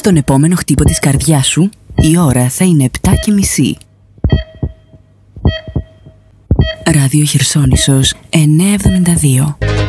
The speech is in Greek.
Στον επόμενο χτύπο της καρδιάς σου, η ώρα θα είναι 7:30. Ράδιο Χερσόνησος 972.